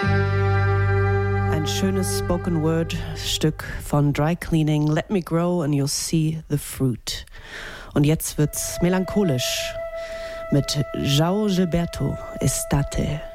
Ein schönes Spoken-Word-Stück von Dry Cleaning, Let Me Grow and You'll See the Fruit. Und jetzt wird's melancholisch mit João Gilberto, Estate.